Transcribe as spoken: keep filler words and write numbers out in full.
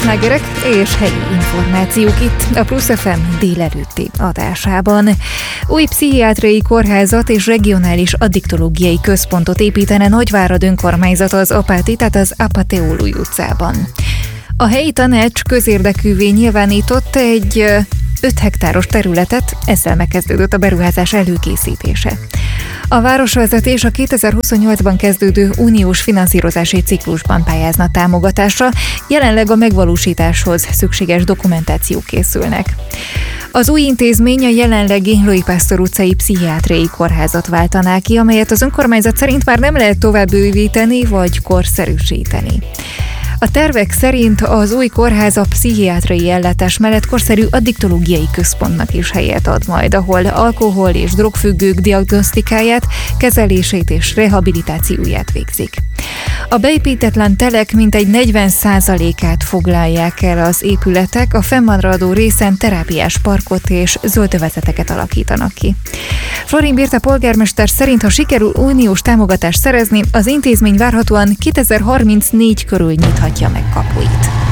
slágerek és helyi információk itt a Plusz ef em délelőtti adásában. Új pszichiátriai kórházat és regionális addiktológiai központot építene Nagyvárad önkormányzata az Apáti, tehát az Apateóluj utcában. A helyi tanács közérdekűvé nyilvánított egy öt hektáros területet, ezzel megkezdődött a beruházás előkészítése. A városvezetés a kétezer-huszonnyolcban kezdődő uniós finanszírozási ciklusban pályázna támogatásra, jelenleg a megvalósításhoz szükséges dokumentációk készülnek. Az új intézmény a jelenlegi Loy Pastor utcai pszichiátriai kórházat váltaná ki, amelyet az önkormányzat szerint már nem lehet tovább bővíteni vagy korszerűsíteni. A tervek szerint az új kórház a pszichiátriai ellátás mellett korszerű addiktológiai központnak is helyet ad majd, ahol alkohol- és drogfüggők diagnosztikáját, kezelését és rehabilitációját végzik. A beépítetlen telek mintegy negyven százalékát foglalják el az épületek, a fennmaradó részen terápiás parkot és zöldövezeteket alakítanak ki. Florin Birta polgármester szerint, ha sikerül uniós támogatást szerezni, az intézmény várhatóan kétezer-harmincnégy körül nyithatja meg kapuit.